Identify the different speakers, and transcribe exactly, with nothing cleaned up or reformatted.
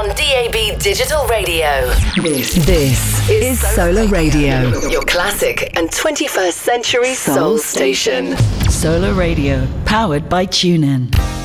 Speaker 1: on D A B Digital Radio.
Speaker 2: This, this is Solar Radio,
Speaker 1: your classic and twenty-first century soul, soul station.
Speaker 2: Solar Radio, powered by TuneIn.